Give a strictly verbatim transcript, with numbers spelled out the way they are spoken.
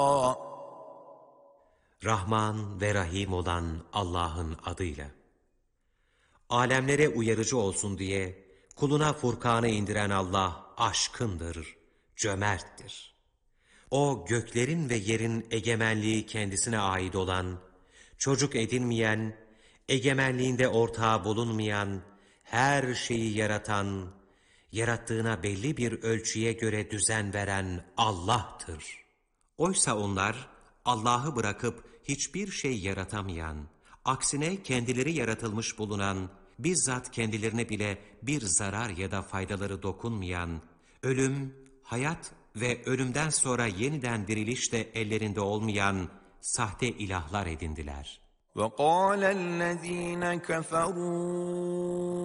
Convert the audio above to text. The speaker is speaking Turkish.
Rahman ve Rahim olan Allah'ın adıyla. Alemlere uyarıcı olsun diye kuluna Furkan'ı indiren Allah aşkındır, cömerttir. O göklerin ve yerin egemenliği kendisine ait olan, çocuk edinmeyen, egemenliğinde ortağı bulunmayan, her şeyi yaratan, yarattığına belli bir ölçüye göre düzen veren Allah'tır. Oysa onlar Allah'ı bırakıp hiçbir şey yaratamayan, aksine kendileri yaratılmış bulunan, bizzat kendilerine bile bir zarar ya da faydaları dokunmayan, ölüm, hayat ve ölümden sonra yeniden diriliş de ellerinde olmayan sahte ilahlar edindiler. وَقَالَ الَّذ۪ينَ كَفَرُوا